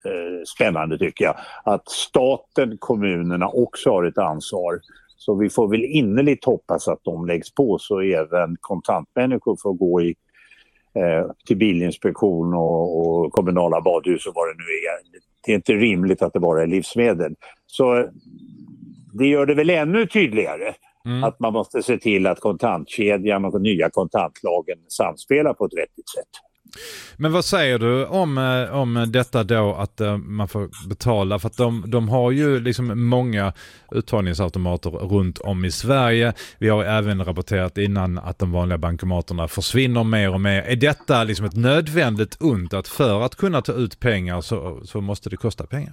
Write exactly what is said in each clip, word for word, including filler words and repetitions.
eh, spännande tycker jag. Att staten, kommunerna också har ett ansvar. Så vi får väl innerligt hoppas att de läggs på så även kontantmänniskor får gå i, eh, till bilinspektion och, och kommunala badhus och vad det nu är. Det är inte rimligt att det bara är livsmedel. Så det gör det väl ännu tydligare mm. att man måste se till att kontantkedjan och den nya kontantlagen samspelar på ett vettigt sätt. Men vad säger du om, om detta då att uh, man får betala för att de, de har ju liksom många uttagningsautomater runt om i Sverige. Vi har även rapporterat innan att de vanliga bankomaterna försvinner mer och mer. Är detta liksom ett nödvändigt ont att för att kunna ta ut pengar så, så måste det kosta pengar?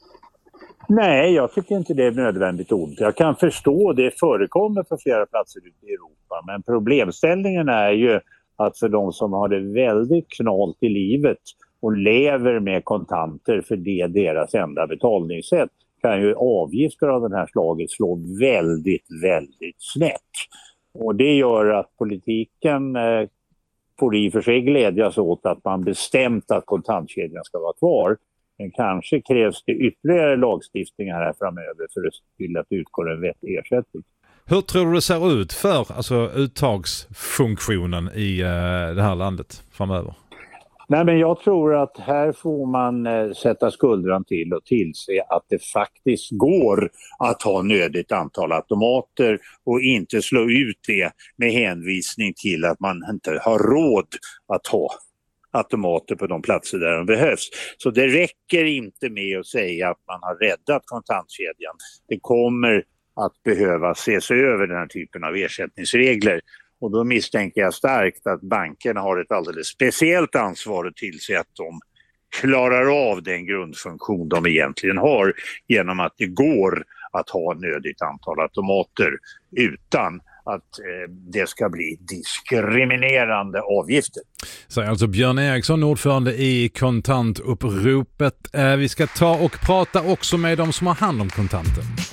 Nej, jag tycker inte det är nödvändigt ont. Jag kan förstå det förekommer på flera platser ute i Europa. Men problemställningen är ju att för de som har det väldigt knalt i livet och lever med kontanter för det deras enda betalningssätt kan ju avgifter av den här slaget slå väldigt, väldigt snett. Och det gör att politiken eh, får i och för sig glädjas åt att man bestämt att kontantkedjan ska vara kvar. Men kanske krävs det ytterligare lagstiftningar här framöver för att se till att det utgår en vettig ersättning. Hur tror du det ser ut för alltså, uttagsfunktionen i uh, det här landet framöver? Nej, men jag tror att här får man eh, sätta skuldran till och tillse att det faktiskt går att ha nödigt antal automater och inte slå ut det med hänvisning till att man inte har råd att ha automater på de platser där de behövs. Så det räcker inte med att säga att man har räddat kontantkedjan. Det kommer att behöva ses över den här typen av ersättningsregler. Och då misstänker jag starkt att bankerna har ett alldeles speciellt ansvar att tillse att de klarar av den grundfunktion de egentligen har genom att det går att ha nödigt antal automater utan att eh, det ska bli diskriminerande avgifter. Så alltså Björn Eriksson, ordförande i Kontantuppropet. Eh, vi ska ta och prata också med de som har hand om kontanten.